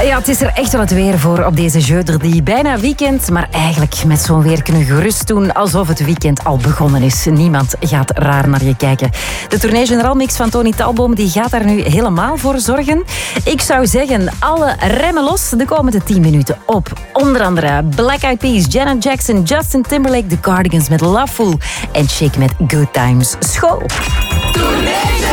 Ja, het is er echt wel het weer voor op deze jeudi. Bijna weekend, maar eigenlijk met zo'n weer kunnen gerust doen alsof het weekend al begonnen is. Niemand gaat raar naar je kijken. De Tournee General Mix van Tony Talboom die gaat daar nu helemaal voor zorgen. Ik zou zeggen, alle remmen los de komende 10 minuten op. Onder andere Black Eyed Peas, Janet Jackson, Justin Timberlake, The Cardigans met Loveful en Chic met Good Times. School! Tournee